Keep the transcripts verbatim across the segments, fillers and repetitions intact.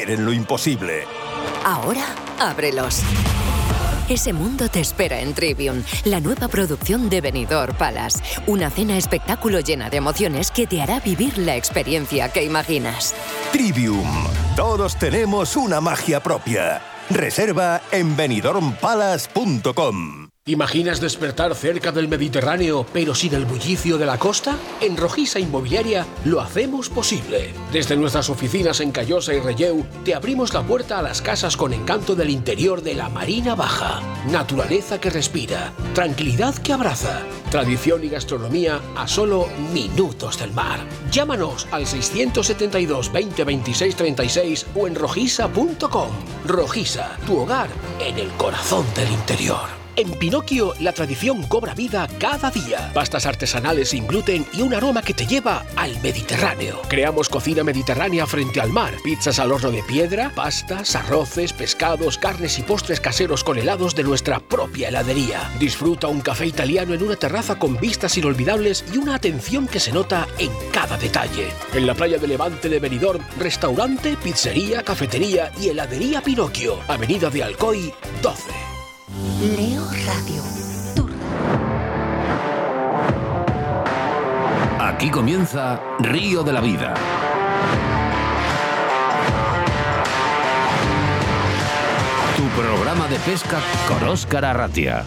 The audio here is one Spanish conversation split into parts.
creer en lo imposible. Ahora, ábrelos. Ese mundo te espera en Trivium, la nueva producción de Benidorm Palace. Una cena espectáculo llena de emociones que te hará vivir la experiencia que imaginas. Trivium. Todos tenemos una magia propia. Reserva en benidorm palace punto com. ¿Imaginas despertar cerca del Mediterráneo, pero sin el bullicio de la costa? En Rojiza Inmobiliaria lo hacemos posible. Desde nuestras oficinas en Callosa y Relleu, te abrimos la puerta a las casas con encanto del interior de la Marina Baja. Naturaleza que respira, tranquilidad que abraza, tradición y gastronomía a solo minutos del mar. Llámanos al seiscientos setenta y dos, veinte, veintiséis, treinta y seis o en rojiza punto com. Rojiza, tu hogar en el corazón del interior. En Pinocchio, la tradición cobra vida cada día. Pastas artesanales sin gluten y un aroma que te lleva al Mediterráneo. Creamos cocina mediterránea frente al mar. Pizzas al horno de piedra, pastas, arroces, pescados, carnes y postres caseros con helados de nuestra propia heladería. Disfruta un café italiano en una terraza con vistas inolvidables y una atención que se nota en cada detalle. En la playa de Levante de Benidorm, restaurante, pizzería, cafetería y heladería Pinocchio. Avenida de Alcoy, doce. Leo Radio. Aquí comienza Río de la Vida. Tu programa de pesca con Óscar Arratia.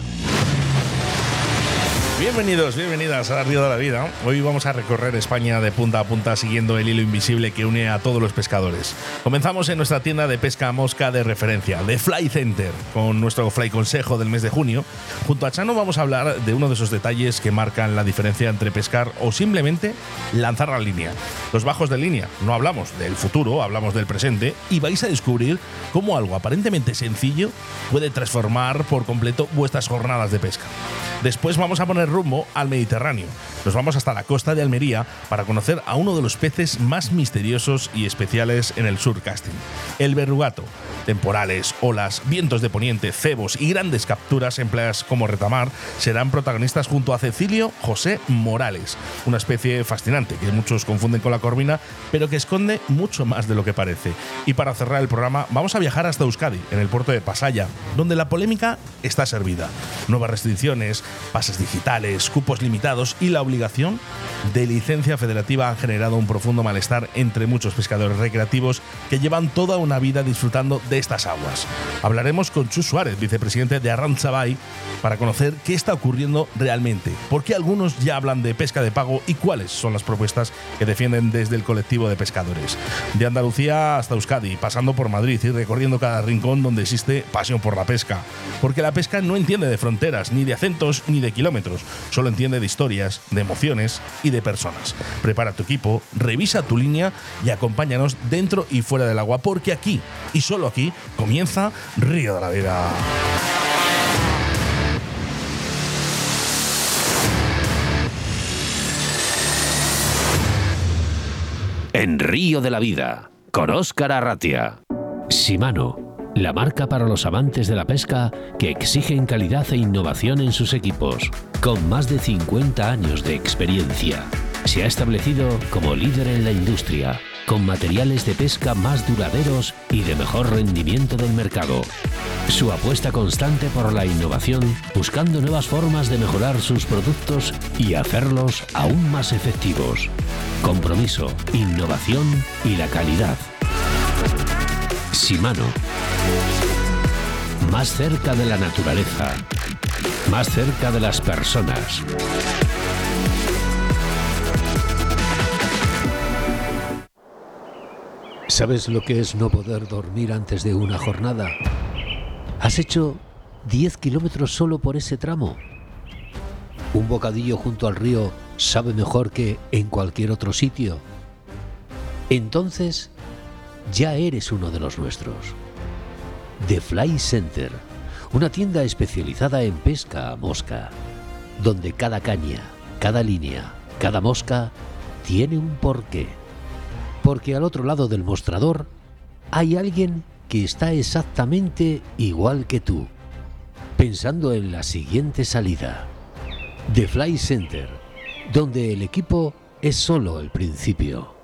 Bienvenidos, bienvenidas a Río de la Vida. Hoy vamos a recorrer España de punta a punta siguiendo el hilo invisible que une a todos los pescadores. Comenzamos en nuestra tienda de pesca a mosca de referencia, The Fly Center, con nuestro Fly Consejo del mes de junio. Junto a Chano vamos a hablar de uno de esos detalles que marcan la diferencia entre pescar o simplemente lanzar la línea. Los bajos de línea, no hablamos del futuro, hablamos del presente, y vais a descubrir cómo algo aparentemente sencillo puede transformar por completo vuestras jornadas de pesca. Después vamos a poner rumbo al Mediterráneo. Nos vamos hasta la costa de Almería para conocer a uno de los peces más misteriosos y especiales en el surcasting, el verrugato. Temporales, olas, vientos de poniente, cebos y grandes capturas en playas como Retamar serán protagonistas junto a Cecilio José Morales, una especie fascinante que muchos confunden con la corvina, pero que esconde mucho más de lo que parece. Y para cerrar el programa vamos a viajar hasta Euskadi, en el puerto de Pasaya, donde la polémica está servida. Nuevas restricciones, pases digitales, cupos limitados y la obligación de licencia federativa han generado un profundo malestar entre muchos pescadores recreativos que llevan toda una vida disfrutando de estas aguas. Hablaremos con Chus Suárez, vicepresidente de Arrantzabay, para conocer qué está ocurriendo realmente, por qué algunos ya hablan de pesca de pago y cuáles son las propuestas que defienden desde el colectivo de pescadores. De Andalucía hasta Euskadi, pasando por Madrid y recorriendo cada rincón donde existe pasión por la pesca. Porque la pesca no entiende de fronteras, ni de acentos, ni de kilómetros. Solo entiende de historias, de emociones y de personas. Prepara tu equipo, revisa tu línea y acompáñanos dentro y fuera del agua, porque aquí, y solo aquí, comienza Río de la Vida. En Río de la Vida, con Óscar Arratia. Shimano, la marca para los amantes de la pesca que exigen calidad e innovación en sus equipos. Con más de cincuenta años de experiencia, se ha establecido como líder en la industria, con materiales de pesca más duraderos y de mejor rendimiento del mercado. Su apuesta constante por la innovación, buscando nuevas formas de mejorar sus productos y hacerlos aún más efectivos. Compromiso, innovación y la calidad. Shimano. Más cerca de la naturaleza. Más cerca de las personas. ¿Sabes lo que es no poder dormir antes de una jornada? ¿Has hecho diez kilómetros solo por ese tramo? ¿Un bocadillo junto al río sabe mejor que en cualquier otro sitio? Entonces, ya eres uno de los nuestros. The Fly Center, una tienda especializada en pesca a mosca, donde cada caña, cada línea, cada mosca tiene un porqué. Porque al otro lado del mostrador hay alguien que está exactamente igual que tú, pensando en la siguiente salida. The Fly Center, donde el equipo es solo el principio.